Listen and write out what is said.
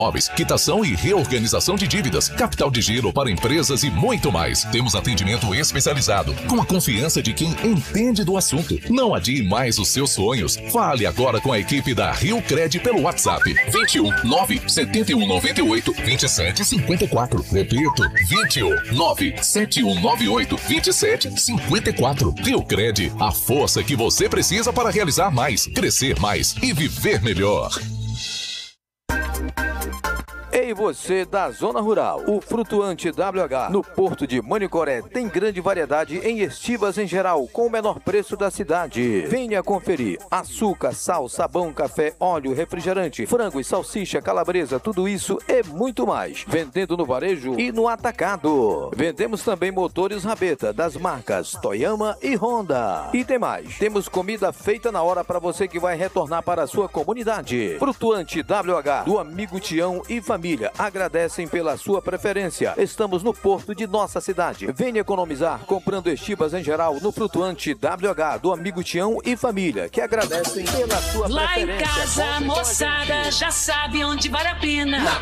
Imóveis, quitação e reorganização de dívidas, capital de giro para empresas e muito mais. Temos atendimento especializado, com a confiança de quem entende do assunto. Não adie mais os seus sonhos. Fale agora com a equipe da Rio Cred pelo WhatsApp 21 97198 2754. Repito, 21 97198 2754. Rio Cred, a força que você precisa para realizar mais, crescer mais e viver melhor. Ei, você da Zona Rural, o Frutuante WH no Porto de Manicoré tem grande variedade em estivas em geral, com o menor preço da cidade. Venha conferir: açúcar, sal, sabão, café, óleo, refrigerante, frango e salsicha, calabresa, tudo isso e muito mais. Vendendo no varejo e no atacado. Vendemos também motores rabeta das marcas Toyama e Honda. E tem mais: temos comida feita na hora para você que vai retornar para a sua comunidade. Frutuante WH, do amigo Tião e família, agradecem pela sua preferência. Estamos no porto de nossa cidade. Venha economizar comprando estivas em geral no Frutuante WH, do amigo Tião e família, que agradecem pela sua preferência. Lá em casa, a moçada já sabe onde vale a pena.